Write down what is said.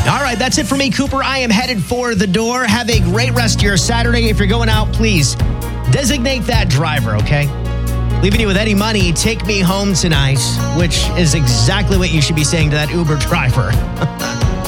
All right, that's it for me, Cooper. I am headed for the door. Have a great rest of your Saturday. If you're going out, please designate that driver, okay? Leaving you with Eddie Money, Take Me Home Tonight, which is exactly what you should be saying to that Uber driver.